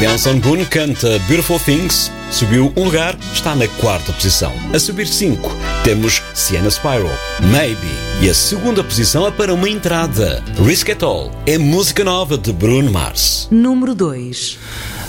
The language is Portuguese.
Benson Boone canta Beautiful Things, subiu um lugar, está na 4ª posição. A subir 5, temos Sienna Spiral, Maybe. E a 2ª posição é para uma entrada. Risk It All é música nova de Bruno Mars. Número 2.